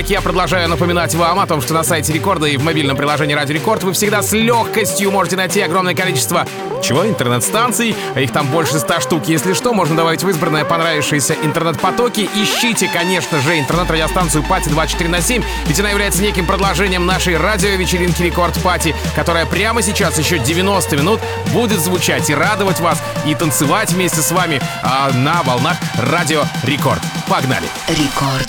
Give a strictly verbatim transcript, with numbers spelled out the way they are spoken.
Я продолжаю напоминать вам о том, что на сайте Рекорда и в мобильном приложении Радио Рекорд вы всегда с легкостью можете найти огромное количество чего? Интернет-станций. Их там больше ста штук. Если что, можно добавить в избранное понравившиеся интернет-потоки. Ищите, конечно же, интернет-радиостанцию Пати двадцать четыре на семь, ведь она является неким продолжением нашей радиовечеринки Рекорд Пати, которая прямо сейчас еще девяносто минут будет звучать и радовать вас, и танцевать вместе с вами а, на волнах Радио Рекорд. Погнали! Рекорд.